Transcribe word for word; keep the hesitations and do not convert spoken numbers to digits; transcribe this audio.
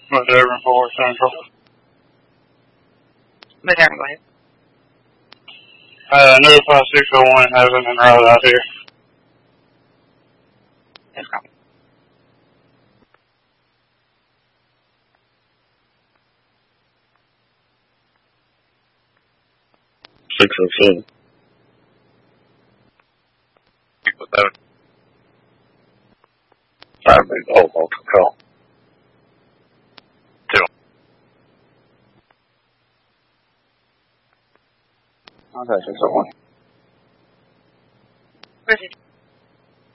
Whatever for Central. Whatever, go ahead. Uh, notify six oh one hasn't been rolled out here. Let's go. six oh seven. People that Fire big old multiple call. Two. Okay, six oh one.